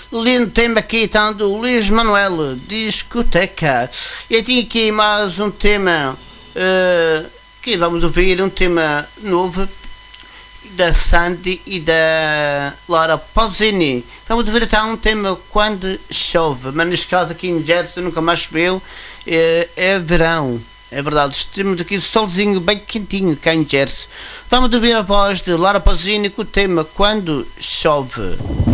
Lindo tema aqui, então, do Luís Manuel, discoteca. E tenho aqui mais um tema que vamos ouvir, um tema novo da Sandy e da Laura Pausini. Vamos ouvir então um tema Quando Chove, mas neste caso aqui em Jersey nunca mais choveu, é verão. É verdade, temos aqui o solzinho bem quentinho cá em Jersey. Vamos ouvir a voz de Laura Pausini com o tema Quando Chove.